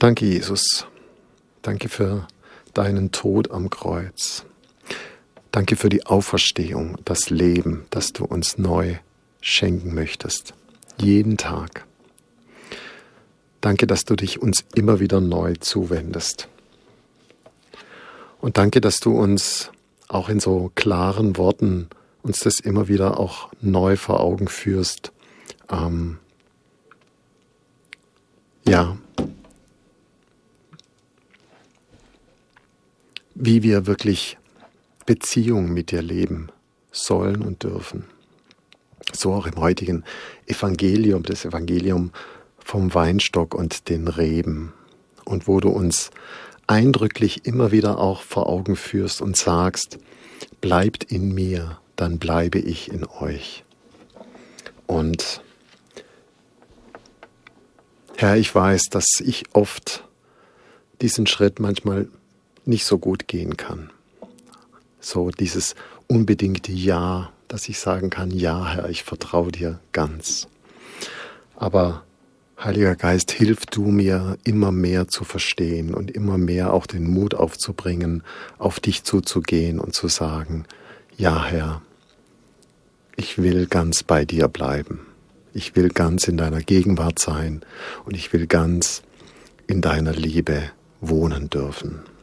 Danke, Jesus. Danke für deinen Tod am Kreuz. Danke für die Auferstehung, das Leben, das du uns neu schenken möchtest. Jeden Tag. Danke, dass du dich uns immer wieder neu zuwendest. Und danke, dass du uns auch in so klaren Worten uns das immer wieder auch neu vor Augen führst. Wie wir wirklich Beziehung mit dir leben sollen und dürfen. So auch im heutigen Evangelium, das Evangelium vom Weinstock und den Reben. Und wo du uns eindrücklich immer wieder auch vor Augen führst und sagst, bleibt in mir, dann bleibe ich in euch. Und Herr, ich weiß, dass ich oft diesen Schritt manchmal nicht so gut gehen kann. So dieses unbedingte Ja, dass ich sagen kann, ja Herr, ich vertraue dir ganz. Aber Heiliger Geist, hilf du mir, immer mehr zu verstehen und immer mehr auch den Mut aufzubringen, auf dich zuzugehen und zu sagen, ja Herr, ich will ganz bei dir bleiben. Ich will ganz in deiner Gegenwart sein und ich will ganz in deiner Liebe wohnen dürfen.